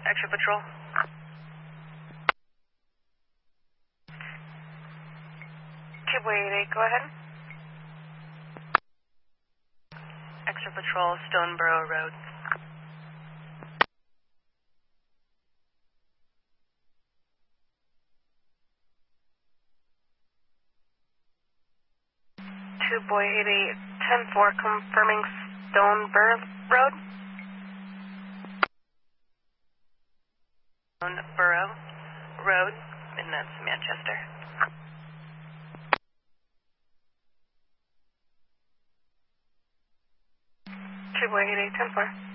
Extra patrol. 288, go ahead. Extra patrol, Stoneborough Road. Boy 88, 10-4, confirming Stoneborough Road. Stoneborough Road, and that's Manchester. 2 boy 88, 10-4.